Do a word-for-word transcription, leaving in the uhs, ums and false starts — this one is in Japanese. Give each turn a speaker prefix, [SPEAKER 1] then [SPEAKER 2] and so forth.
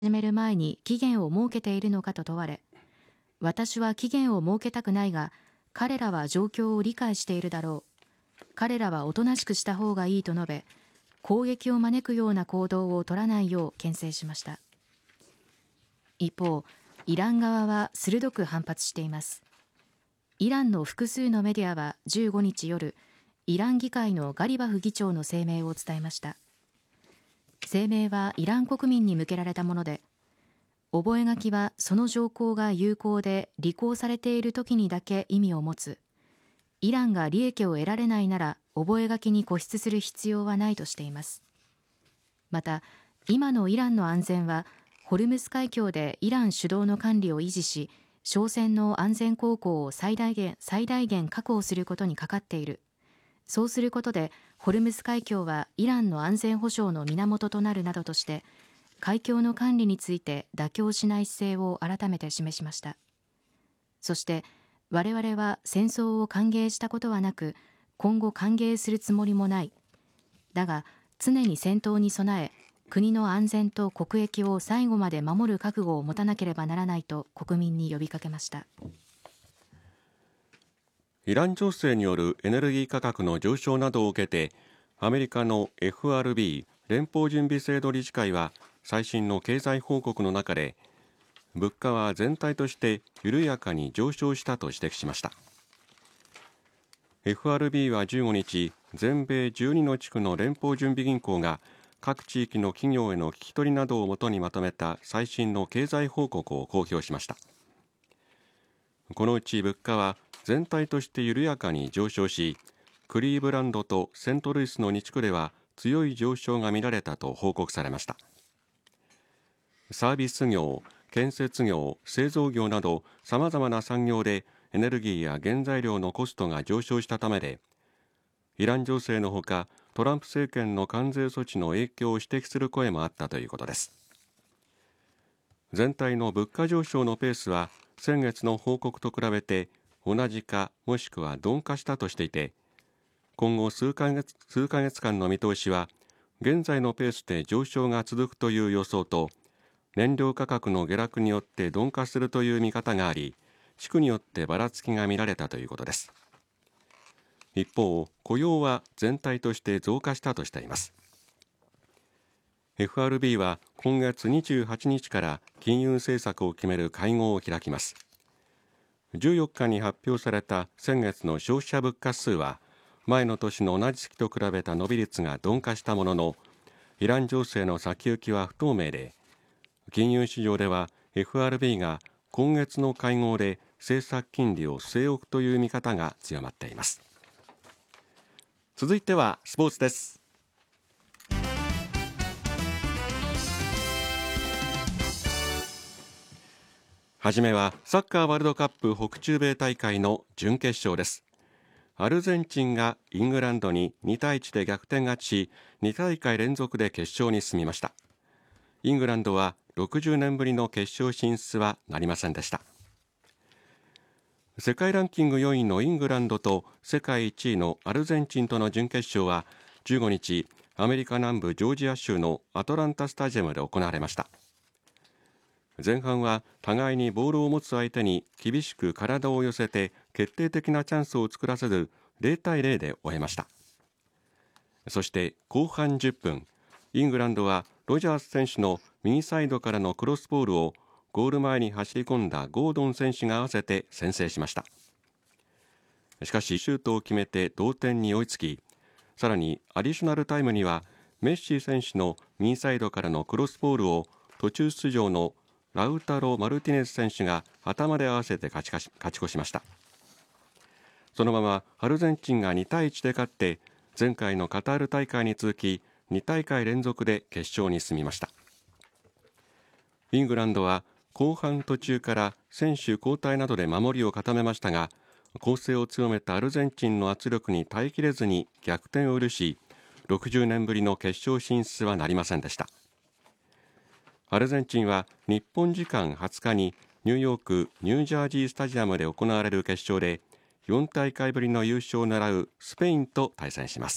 [SPEAKER 1] める前に期限を設けているのかと問われ、私は期限を設けたくないが、彼らは状況を理解しているだろう。彼らはおとなしくした方がいいと述べ、攻撃を招くような行動を取らないよう牽制しました。一方、イラン側は鋭く反発しています。イランの複数のメディアはじゅうごにち夜、イラン議会のガリバフ議長の声明を伝えました。声明はイラン国民に向けられたもので、覚書はその条項が有効で履行されている時にだけ意味を持つ。イランが利益を得られないなら覚書に固執する必要はないとしています。また、今のイランの安全はホルムス海峡でイラン主導の管理を維持し、商船の安全航行を最大限最大限確保することにかかっている。そうすることでホルムス海峡はイランの安全保障の源となるなどとして、海峡の管理について妥協しない姿勢を改めて示しました。そして、我々は戦争を歓迎したことはなく、今後歓迎するつもりもない。だが、常に戦闘に備え、国の安全と国益を最後まで守る覚悟を持たなければならないと国民に呼びかけました。
[SPEAKER 2] イラン情勢によるエネルギー価格の上昇などを受けて、アメリカの エフアールビー 連邦準備制度理事会は最新の経済報告の中で、物価は全体として緩やかに上昇したと指摘しました。 エフアールビー はじゅうごにち、全米じゅうにの地区の連邦準備銀行が各地域の企業への聞き取りなどをもとにまとめた最新の経済報告を公表しました。このうち物価は全体として緩やかに上昇し、クリーブランドとセントルイスのに地区では強い上昇が見られたと報告されました。サービス業、建設業、製造業など様々な産業でエネルギーや原材料のコストが上昇したためで、イラン情勢のほかトランプ政権の関税措置の影響を指摘する声もあったということです。全体の物価上昇のペースは先月の報告と比べて同じかもしくは鈍化したとしていて、今後数ヶ月、数ヶ月間の見通しは現在のペースで上昇が続くという予想と、燃料価格の下落によって鈍化するという見方があり、地区によってばらつきが見られたということです。一方、雇用は全体として増加したとしています。 エフアールビー は今月にじゅうはちにちから金融政策を決める会合を開きます。じゅうよっかに発表された先月の消費者物価指数は前の年の同じ月と比べた伸び率が鈍化したものの、イラン情勢の先行きは不透明で、金融市場では エフアールビー が今月の会合で政策金利を据え置くという見方が強まっています。続いてはスポーツです。はじめはサッカーワールドカップ北中米大会の準決勝です。アルゼンチンがイングランドににたいいちで逆転勝ちし、に大会連続で決勝に進みました。イングランドはろくじゅうねんぶりの決勝進出はなりませんでした。世界ランキングよんいのイングランドと世界いちいのアルゼンチンとの準決勝はじゅうごにち、アメリカ南部ジョージア州のアトランタスタジアムで行われました。前半は互いにボールを持つ相手に厳しく体を寄せて決定的なチャンスを作らせずゼロたいゼロで終えました。そして後半じゅっぷん、イングランドはロジャース選手の右サイドからのクロスボールをゴール前に走り込んだゴードン選手が合わせて先制しました。しかしシュートを決めて同点に追いつき、さらにアディショナルタイムにはメッシ選手の右サイドからのクロスボールを途中出場のラウタロ・マルティネス選手が頭で合わせて勝ち勝ち勝ち越しました。そのままアルゼンチンがにたいいちで勝って前回のカタール大会に続きに大会連続で決勝に進みました。イングランドは後半途中から選手交代などで守りを固めましたが、攻勢を強めたアルゼンチンの圧力に耐えきれずに逆転を許し、ろくじゅうねんぶりの決勝進出はなりませんでした。アルゼンチンは日本時間はつかにニューヨークニュージャージースタジアムで行われる決勝でよん大会ぶりの優勝を狙うスペインと対戦します。